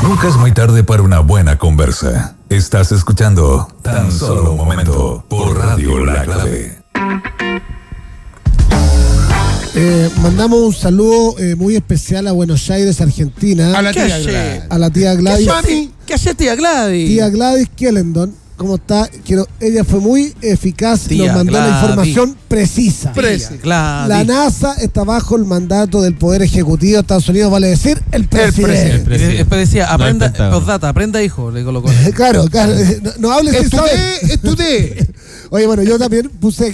Nunca es muy tarde para una buena conversa. Estás escuchando Tan Solo un Momento por Radio La Clave. Mandamos un saludo muy especial a Buenos Aires, Argentina. A la tía Gladys. A la tía Gladys. ¿Qué hace tía Gladys? Tía Gladys Kellendon. ¿Cómo está? Ella fue muy eficaz, Tía nos mandó Gladys. la información precisa. Gladys. La NASA está bajo el mandato del Poder Ejecutivo de Estados Unidos, vale decir, el presidente. Después decía, No, aprenda, intentado. postdata, aprenda hijo, le colocó. Claro, no hables sin saber. Estudié. Oye, bueno, yo también puse